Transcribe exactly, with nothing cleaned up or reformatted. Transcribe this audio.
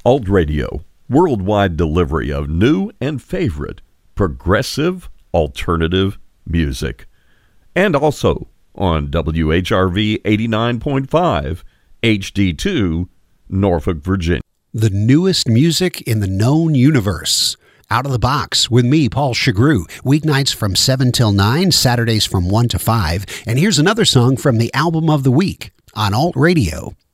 Alt Radio, worldwide delivery of new and favorite progressive alternative music. And also on W H R V eighty-nine point five, H D two, Norfolk, Virginia. The newest music in the known universe. Out of the Box with me, Paul Chagru. Weeknights from seven till nine, Saturdays from one to five. And here's another song from the album of the week on Alt Radio.